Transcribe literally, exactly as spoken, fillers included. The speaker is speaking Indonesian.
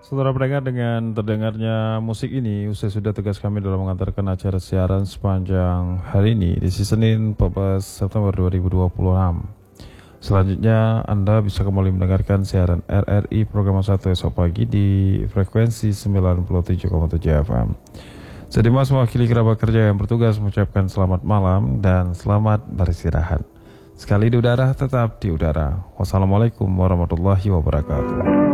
Saudara pendengar, dengan terdengarnya musik ini, usai sudah tugas kami dalam mengantarkan acara siaran sepanjang hari ini di Senin empat belas September dua ribu dua puluh enam. Selanjutnya Anda bisa kembali mendengarkan siaran R R I program satu esok pagi di frekuensi sembilan puluh tujuh koma tujuh F M. Saya Dimas mewakili kerabat kerja yang bertugas mengucapkan selamat malam dan selamat beristirahat. Sekali di udara, tetap di udara. Wassalamualaikum warahmatullahi wabarakatuh.